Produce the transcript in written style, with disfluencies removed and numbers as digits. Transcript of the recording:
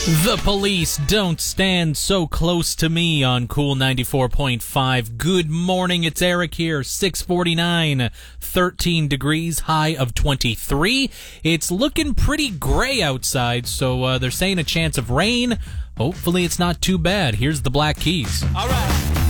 The Police, Don't Stand So Close to Me on Cool 94.5. Good morning, it's Eric here, 6:49, 13 degrees, high of 23. It's looking pretty gray outside, so they're saying a chance of rain. Hopefully it's not too bad. Here's the Black Keys. All right.